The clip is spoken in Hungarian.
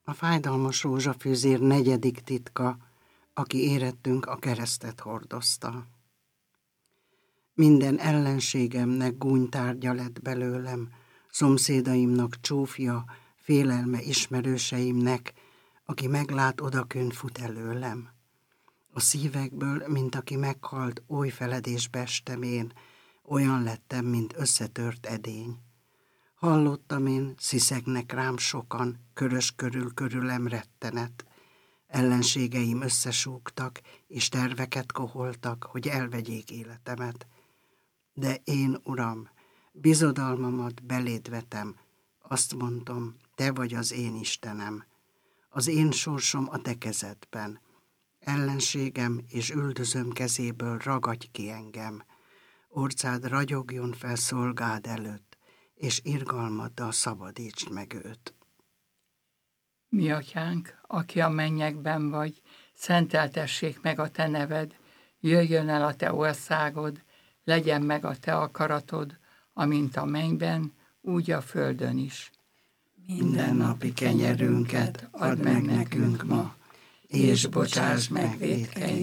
A fájdalmas rózsafűzér negyedik titka, aki érettünk a keresztet hordozta. Minden ellenségemnek gúnytárgya lett belőlem, szomszédaimnak csúfja, félelme ismerőseimnek, aki meglát odakön fut előlem. A szívekből, mint aki meghalt oly feledésbe estemén, olyan lettem, mint összetört edény. Hallottam én, sziszegnek rám sokan, körös körülem rettenet. Ellenségeim összesúgtak, és terveket koholtak, hogy elvegyék életemet. De én, Uram, bizodalmamat beléd vetem, azt mondtam, te vagy az én Istenem. Az én sorsom a te kezedben. Ellenségem és üldözőm kezéből ragadj ki engem. Orcád ragyogjon fel szolgád előtt, és irgalmaddal szabadítsd meg őt. Mi atyánk, aki a mennyekben vagy, szenteltessék meg a te neved, jöjjön el a te országod, legyen meg a te akaratod, amint a mennyben, úgy a földön is. Mindennapi kenyerünket add meg nekünk ma, és bocsásd meg vétkeink